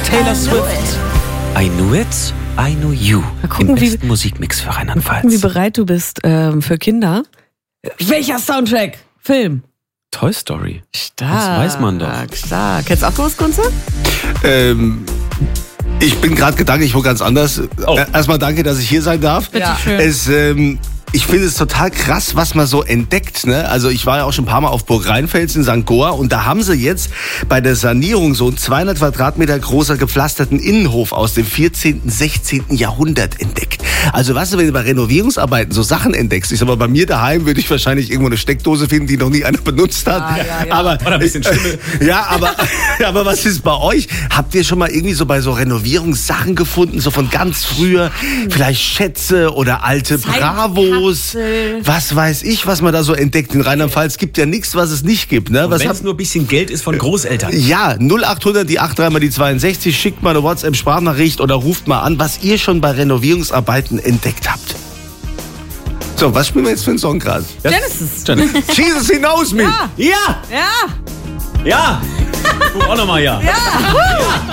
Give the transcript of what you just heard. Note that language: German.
Taylor Swift. I knew it, I knew you. gucken, Im besten Musikmix für Rheinland-Pfalz. Wie bereit du bist für Kinder. Welcher Soundtrack? Film? Toy Story. Stark. Das weiß man doch. Stark. Hättest du auch gewusst, Kunze? Ich bin gerade gedanklich wo ganz anders. Oh. Erstmal danke, dass ich hier sein darf. Bitte schön. Ich finde es total krass, was man so entdeckt. Ne? Also ich war ja auch schon ein paar Mal auf Burg Rheinfels in St. Goar und da haben sie jetzt bei der Sanierung so einen 200 Quadratmeter großer gepflasterten Innenhof aus dem 14., 16. Jahrhundert entdeckt. Also weißt du, wenn du bei Renovierungsarbeiten so Sachen entdeckst, ich sag mal, bei mir daheim würde ich wahrscheinlich irgendwo eine Steckdose finden, die noch nie einer benutzt hat. Ja. Aber, Oder ein bisschen Schimmel. ja, aber was ist bei euch? Habt ihr schon mal irgendwie so bei so Renovierungssachen gefunden, so von ganz früher, vielleicht Schätze oder alte Bravos? Was weiß ich, was man da so entdeckt. In Rheinland-Pfalz gibt ja nichts, was es nicht gibt. Ne? Wenn es nur ein bisschen Geld ist von Großeltern. Ja, 0800 die 83 mal die 62, schickt mal eine WhatsApp-Sprachnachricht oder ruft mal an, was ihr schon bei Renovierungsarbeiten entdeckt habt. So, was spielen wir jetzt für einen Song gerade? Genesis. Jesus, he knows me. Ja! Ja. Ja! Du auch nochmal ja. Ja.